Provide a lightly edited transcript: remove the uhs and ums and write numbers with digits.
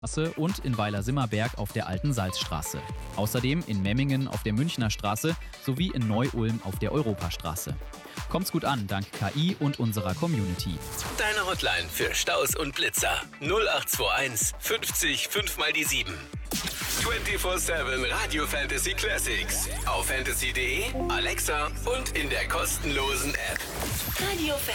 und in Weiler-Simmerberg auf der Alten Salzstraße. Außerdem in Memmingen auf der Münchner Straße sowie in Neu-Ulm auf der Europastraße. Kommt's gut an, dank KI und unserer Community. Deine Hotline für Staus und Blitzer 0821 50 5 mal die 7. 24/7 Radio Fantasy Classics. Auf fantasy.de, Alexa und in der kostenlosen App. Radio